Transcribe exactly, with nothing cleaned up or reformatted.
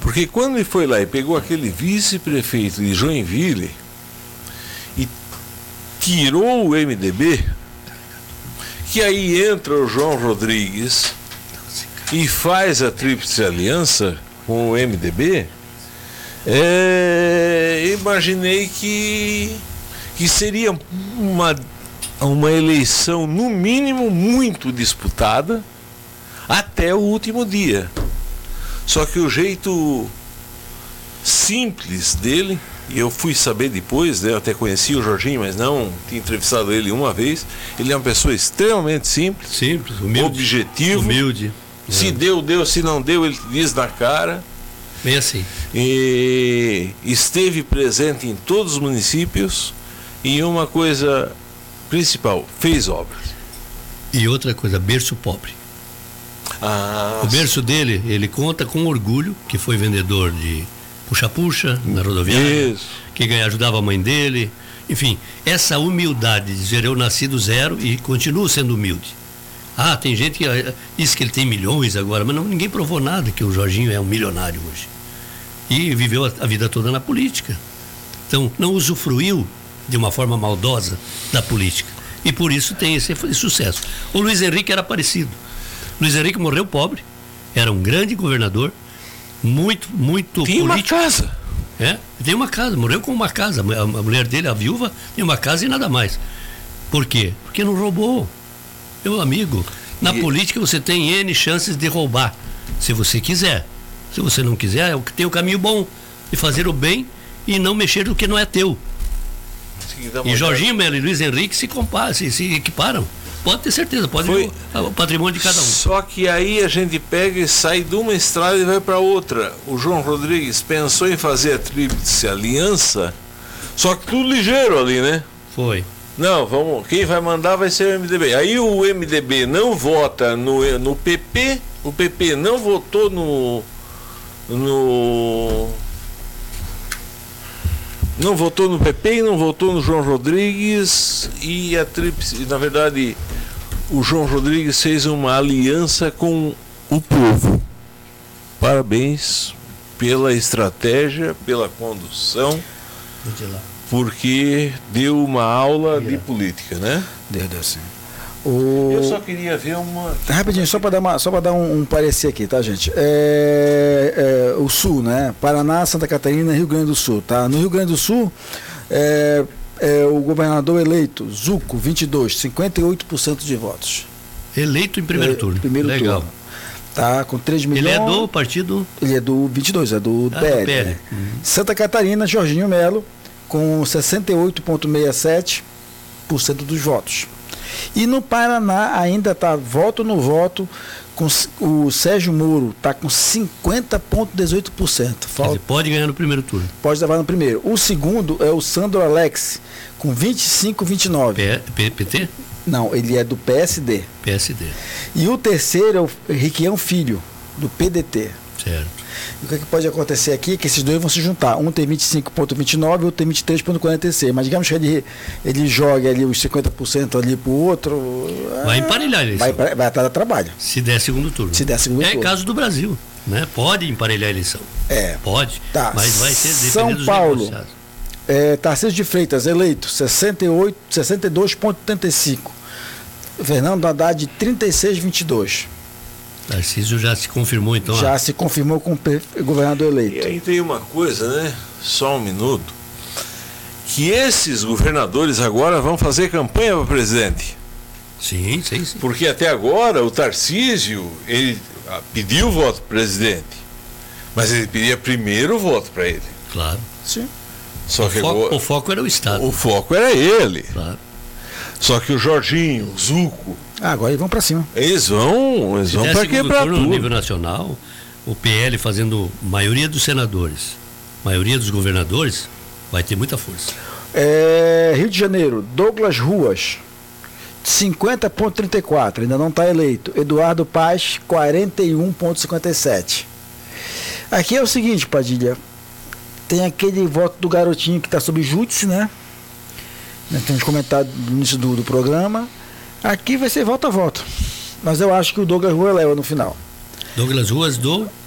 Porque quando ele foi lá e pegou aquele vice-prefeito de Joinville e tirou o M D B, que aí entra o João Rodrigues e faz a tríplice aliança com o M D B, é, imaginei que, que seria uma, uma eleição, no mínimo, muito disputada até o último dia. Só que o jeito simples dele, e eu fui saber depois, né, eu até conheci o Jorginho, mas não tinha entrevistado ele uma vez. Ele é uma pessoa extremamente simples, simples, humilde, objetivo, humilde. Se é. deu, deu, se não deu, ele diz na cara. Bem assim. E esteve presente em todos os municípios, e uma coisa principal, fez obras. E outra coisa, berço pobre. Ah, o berço dele, ele conta com orgulho que foi vendedor de puxa-puxa na rodoviária, isso. que ganha, ajudava a mãe dele. Enfim, essa humildade de dizer eu nasci do zero e continuo sendo humilde. Ah, tem gente que diz que ele tem milhões agora, mas não, ninguém provou nada que o Jorginho é um milionário hoje. E viveu a, a vida toda na política. Então, não usufruiu de uma forma maldosa da política. E por isso tem esse, esse sucesso. O Luiz Henrique era parecido. Luiz Henrique morreu pobre, era um grande governador, muito, muito tinha político. Uma casa. É, tem uma casa, morreu com uma casa. A, a mulher dele, a viúva, tem uma casa e nada mais. Por quê? Porque não roubou. Meu amigo, na e... política você tem N chances de roubar, se você quiser. Se você não quiser, tem o caminho bom de fazer o bem e não mexer no que não é teu. E Jorginho Melo e Luiz Henrique se comparam, se, se equiparam. Pode ter certeza, pode Foi... ver o, o patrimônio de cada um. Só que aí a gente pega e sai de uma estrada e vai para outra. O João Rodrigues pensou em fazer a tríplice aliança, só que tudo ligeiro ali, né? Foi. Não, vamos, quem vai mandar vai ser o M D B. Aí o M D B não vota no, no P P, o P P não votou no... no não votou no P P e não votou no João Rodrigues, e a tríplice, na verdade, o João Rodrigues fez uma aliança com o povo. Parabéns pela estratégia, pela condução, porque deu uma aula de política, né? Deu, deu sim. O... Eu só queria ver uma... Rapidinho, só para dar, uma, só para dar um, um parecer aqui, tá, gente? É, é, o Sul, né? Paraná, Santa Catarina, Rio Grande do Sul, tá? No Rio Grande do Sul, é, é, o governador eleito, Zuco, vinte e dois, cinquenta e oito por cento de votos. Eleito em primeiro é, turno. Primeiro Legal. turno. Tá, com três milhões... Ele é do partido... Ele é do vinte e dois, é do ah, P L. Do P L. Né? Uhum. Santa Catarina, Jorginho Melo, com sessenta e oito vírgula sessenta e sete por cento dos votos. E no Paraná ainda está voto no voto, com o Sérgio Moro está com cinquenta vírgula dezoito por cento. Falta... Pode ganhar no primeiro turno. Pode levar no primeiro. O segundo é o Sandro Alex, com vinte e cinco vírgula vinte e nove. P P T? Não, ele é do P S D. P S D. E o terceiro é o Riquião Filho, do P D T. Certo. E o que, é que pode acontecer aqui é que esses dois vão se juntar. Um tem vinte e cinco vírgula vinte e nove e outro tem vinte e três vírgula quarenta e seis. Mas digamos que ele, ele joga ali os cinquenta por cento ali pro outro. Vai emparelhar a eleição. Vai, vai atrás do trabalho. Se der segundo turno. Se der segundo é turno. É caso do Brasil, né? Pode emparelhar a eleição. É. Pode. Tá. Mas vai ser dependendo São dos Paulo. negociados. É, Tarcísio de Freitas, eleito, sessenta e oito, sessenta e dois vírgula oitenta e cinco. Fernando Haddad, trinta e seis vírgula vinte e dois. Tarcísio já se confirmou, então. Já a... se confirmou como governador eleito. E aí tem uma coisa, né? Só um minuto. Que esses governadores agora vão fazer campanha para presidente. Sim, sim, sim. Porque até agora o Tarcísio, ele pediu o voto para presidente. Mas ele pedia primeiro o voto para ele. Claro. Sim. Só o, que foco, agora, o foco era o Estado. O foco era ele. Claro. Só que o Jorginho, o Zuco... Ah, agora eles vão para cima. Eles vão, eles vão para quebrar tudo. No nível nacional, o P L fazendo maioria dos senadores, maioria dos governadores, vai ter muita força. É, Rio de Janeiro, Douglas Ruas, cinquenta vírgula trinta e quatro, ainda não está eleito. Eduardo Paz, quarenta e um vírgula cinquenta e sete. Aqui é o seguinte, Padilha, tem aquele voto do garotinho que está sob júdice, né? Nós temos comentado no início do, do programa. Aqui vai ser voto a voto. Mas eu acho que o Douglas Ruas leva no final. Douglas Ruas do